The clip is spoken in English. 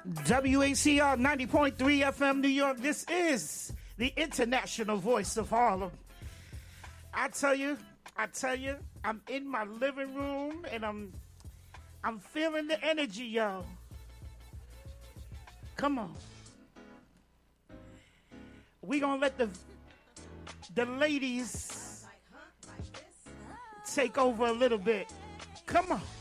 WACR 90.3 FM New York. This is the international voice of Harlem. I tell you, I'm in my living room and I'm feeling the energy, yo. Come on. We gonna let the ladies take over a little bit. Come on.